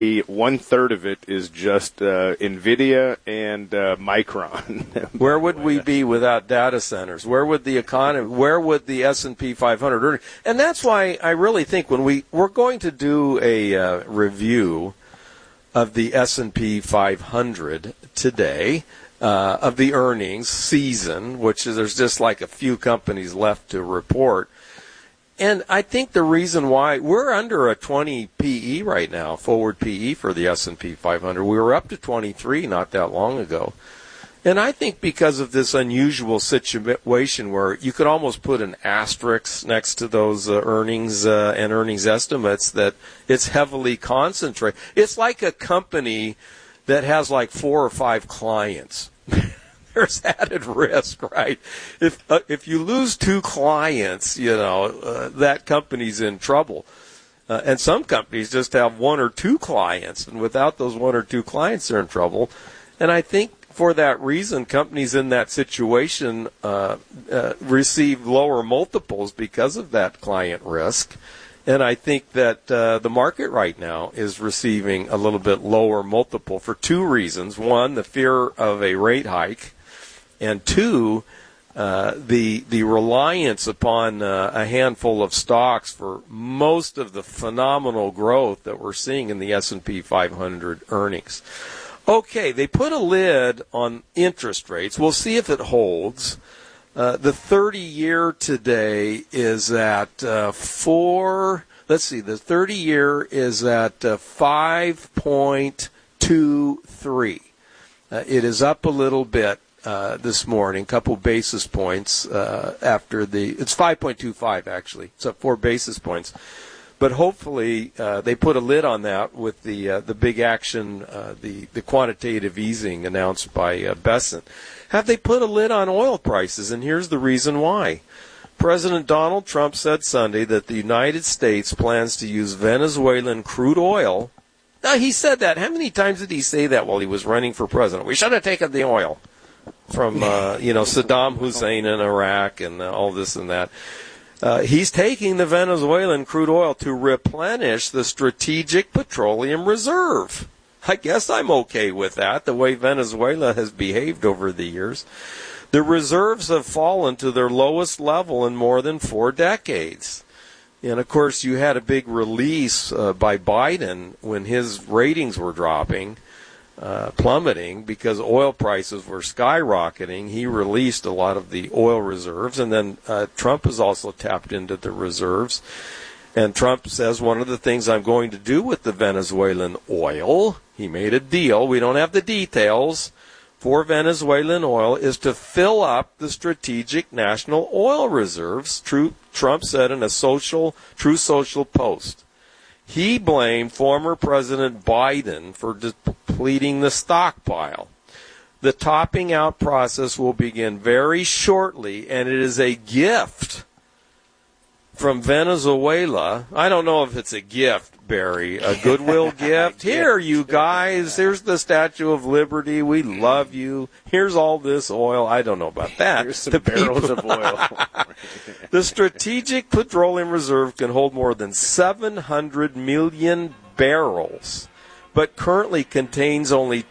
1/3 of it is just NVIDIA and Micron. Where would we be without data centers? Where would the economy, where would the S&P 500 earn? And that's why I really think when we're going to do a review of the S&P 500 today, of the earnings season, which is there's just like a few companies left to report. And I think the reason why we're under a 20 PE right now, forward PE for the S&P 500. We were up to 23 not that long ago. And I think because of this unusual situation where you could almost put an asterisk next to those earnings and earnings estimates, that it's heavily concentrated. It's like a company that has like 4 or 5 clients. There's added risk, right? If you lose 2 clients, that company's in trouble. And some companies just have 1 or 2 clients, and without those 1 or 2 clients, they're in trouble. And I think for that reason, companies in that situation receive lower multiples because of that client risk. And I think that the market right now is receiving a little bit lower multiple for 2 reasons. 1, the fear of a rate hike. And 2, the reliance upon a handful of stocks for most of the phenomenal growth that we're seeing in the S&P 500 earnings. Okay, they put a lid on interest rates. We'll see if it holds. The 30-year today is at the 30-year is at 5.23. It is up a little bit this morning, couple basis points after it's 5.25 actually. It's up 4 basis points. But hopefully they put a lid on that with the big action, the quantitative easing announced by Bessent. Have they put a lid on oil prices? And here's the reason why. President Donald Trump said Sunday that the United States plans to use Venezuelan crude oil. Now, he said that. How many times did he say that while he was running for president? We should have taken the oil from, Saddam Hussein in Iraq and all this and that. He's taking the Venezuelan crude oil to replenish the Strategic Petroleum Reserve. I guess I'm okay with that, the way Venezuela has behaved over the years. The reserves have fallen to their lowest level in more than 4 decades. And, of course, you had a big release by Biden when his ratings were dropping, plummeting, because oil prices were skyrocketing. He released a lot of the oil reserves, and then Trump has also tapped into the reserves. And Trump says one of the things I'm going to do with the Venezuelan oil, he made a deal, we don't have the details, for Venezuelan oil is to fill up the strategic national oil reserves, Trump said in a True Social post. He blamed former President Biden for depleting the stockpile. The topping out process will begin very shortly, and it is a gift from Venezuela. I don't know if it's a gift, Barry, a goodwill gift. Here, you guys, here's the Statue of Liberty. We love you. Here's all this oil. I don't know about that. Here's some barrels of oil. The Strategic Petroleum Reserve can hold more than 700 million barrels, but currently contains only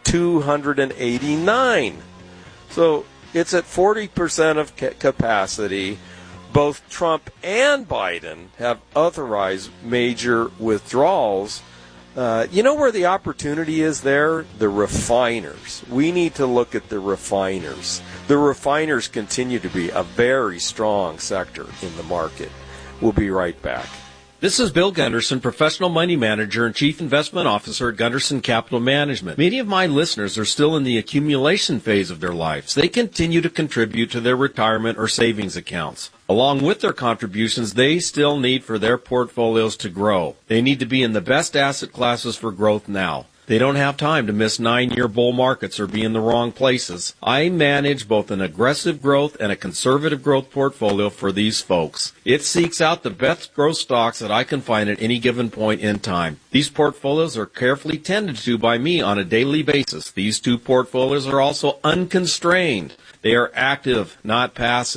289. So it's at 40% of capacity. Both Trump and Biden have authorized major withdrawals. You know where the opportunity is there? The refiners. We need to look at the refiners. The refiners continue to be a very strong sector in the market. We'll be right back. This is Bill Gunderson, Professional Money Manager and Chief Investment Officer at Gunderson Capital Management. Many of my listeners are still in the accumulation phase of their lives. They continue to contribute to their retirement or savings accounts. Along with their contributions, they still need for their portfolios to grow. They need to be in the best asset classes for growth now. They don't have time to miss 9-year bull markets or be in the wrong places. I manage both an aggressive growth and a conservative growth portfolio for these folks. It seeks out the best growth stocks that I can find at any given point in time. These portfolios are carefully tended to by me on a daily basis. These 2 portfolios are also unconstrained. They are active, not passive. They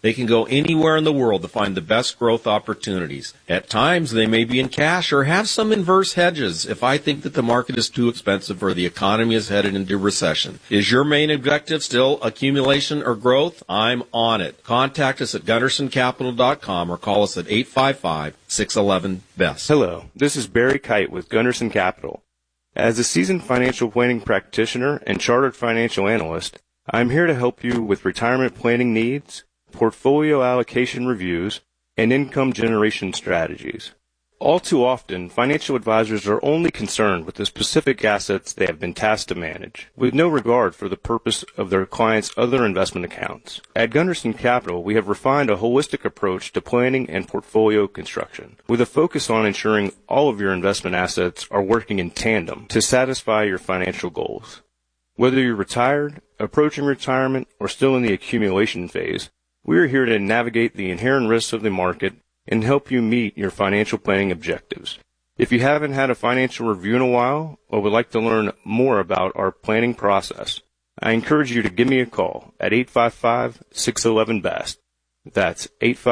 They can go anywhere in the world to find the best growth opportunities. At times, they may be in cash or have some inverse hedges if I think that the market is too expensive or the economy is headed into recession. Is your main objective still accumulation or growth? I'm on it. Contact us at GundersonCapital.com or call us at 855-611-BEST. Hello, this is Barry Kite with Gunderson Capital. As a seasoned financial planning practitioner and chartered financial analyst, I'm here to help you with retirement planning needs, portfolio allocation reviews, and income generation strategies. All too often, financial advisors are only concerned with the specific assets they have been tasked to manage, with no regard for the purpose of their clients' other investment accounts. At Gunderson Capital, we have refined a holistic approach to planning and portfolio construction, with a focus on ensuring all of your investment assets are working in tandem to satisfy your financial goals. Whether you're retired, approaching retirement, or still in the accumulation phase, we are here to navigate the inherent risks of the market and help you meet your financial planning objectives. If you haven't had a financial review in a while or would like to learn more about our planning process, I encourage you to give me a call at 855-611-BEST. That's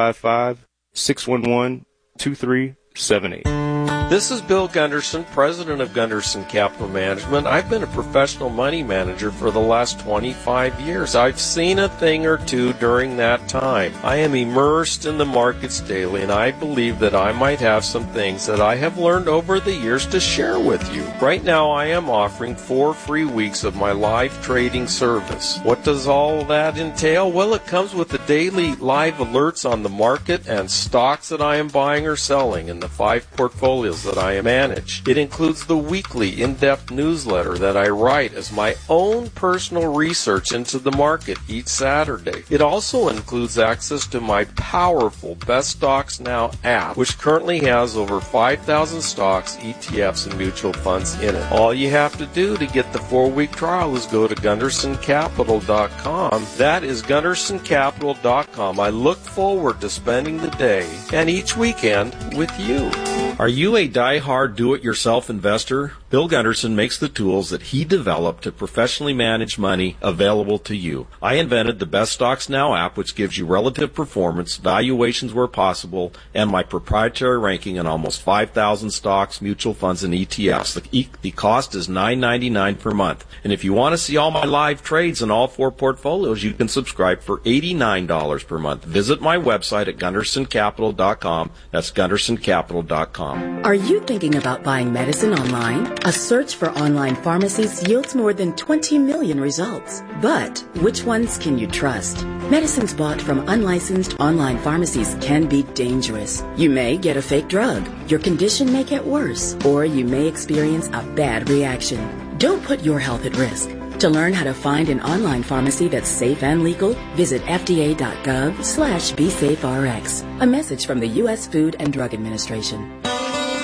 855-611-2378. This is Bill Gunderson, president of Gunderson Capital Management. I've been a professional money manager for the last 25 years. I've seen a thing or two during that time. I am immersed in the markets daily, and I believe that I might have some things that I have learned over the years to share with you. Right now, I am offering 4 free weeks of my live trading service. What does all that entail? Well, it comes with the daily live alerts on the market and stocks that I am buying or selling in the 5 portfolios that I manage. It includes the weekly in-depth newsletter that I write as my own personal research into the market each Saturday. It also includes access to my powerful Best Stocks Now app, which currently has over 5,000 stocks, ETFs, and mutual funds in it. All you have to do to get the 4-week trial is go to GundersonCapital.com. That is GundersonCapital.com. I look forward to spending the day and each weekend with you. Are you a die-hard do-it-yourself investor? Bill Gunderson makes the tools that he developed to professionally manage money available to you. I invented the Best Stocks Now app, which gives you relative performance, valuations where possible, and my proprietary ranking in almost 5,000 stocks, mutual funds, and ETFs. The cost is $9.99 per month. And if you want to see all my live trades in all 4 portfolios, you can subscribe for $89 per month. Visit my website at GundersonCapital.com. That's GundersonCapital.com. Are you thinking about buying medicine online? A search for online pharmacies yields more than 20 million results. But which ones can you trust? Medicines bought from unlicensed online pharmacies can be dangerous. You may get a fake drug, your condition may get worse, or you may experience a bad reaction. Don't put your health at risk. To learn how to find an online pharmacy that's safe and legal, visit fda.gov/BeSafeRx. A message from the U.S. Food and Drug Administration.